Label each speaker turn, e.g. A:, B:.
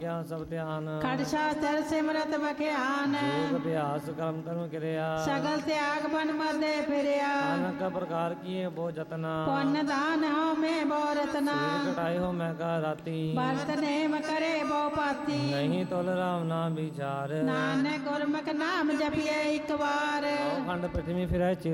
A: ਗਿਆ ਸਭ ਧਿਆਨ
B: ਖੜ ਸ਼ਾਸਤਰ ਸਿਮਰਤ ਬਖਿਆਨ
A: ਯੋਗ ਅਭਿਆਸ ਕਰਮ ਧਰਮ ਕਿਰਿਆ
B: ਸਗਲ ਤਿਆਗ ਬਨ ਮਰਦੇ ਫਿਰਿਆ
A: ਅਨਕ ਪ੍ਰਕਾਰ ਕੀਏ ਬੋ ਜਤਨਾ
B: ਪੁੰਨ ਦਾਨ ਹਉ ਮੈਂ ਬੋ ਰਤਨਾ
A: ਸਰੀਰ ਕਟਾਏ ਹੋ ਮੈਂ ਕਾ ਰਾਤੀ
B: ਵਰਤ ਨੇਮ ਕਰੇ ਬੋ ਪਾਤੀ
A: ਨਹੀਂ ਤੁਲ ਰਾਮ ਨਾਮ ਵਿਚਾਰ
B: ਨਾਨਕ ਗੁਰਮੁਖ ਨਾਮ ਜਪੀਏ ਇੱਕ ਵਾਰ
A: ਖੰਡ ਪ੍ਰਿਥਵੀ ਫਿਰੈ